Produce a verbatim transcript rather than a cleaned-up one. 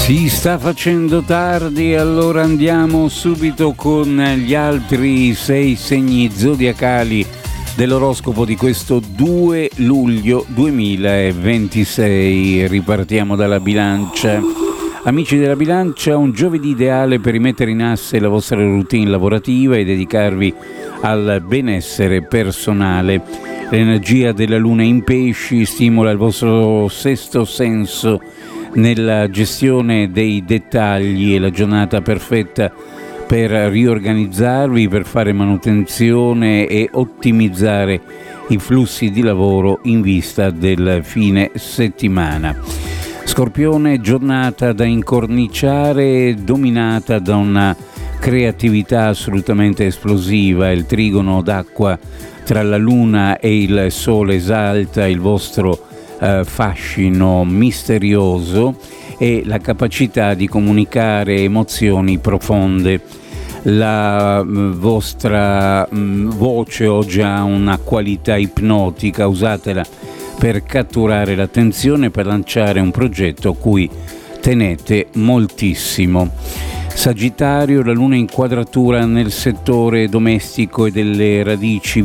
Si sta facendo tardi, allora andiamo subito con gli altri sei segni zodiacali dell'oroscopo di questo due luglio duemilaventisei. Ripartiamo dalla Bilancia. Amici della Bilancia, un giovedì ideale per rimettere in asse la vostra routine lavorativa e dedicarvi al benessere personale. L'energia della luna in pesci stimola il vostro sesto senso nella gestione dei dettagli. È la giornata perfetta per riorganizzarvi, per fare manutenzione e ottimizzare i flussi di lavoro in vista del fine settimana. Scorpione, giornata da incorniciare, dominata da una creatività assolutamente esplosiva. Il trigono d'acqua tra la luna e il sole esalta il vostro eh, fascino misterioso e la capacità di comunicare emozioni profonde. La mh, vostra mh, voce oggi ha una qualità ipnotica, usatela per catturare l'attenzione, per lanciare un progetto a cui tenete moltissimo. Sagittario, la luna in quadratura nel settore domestico e delle radici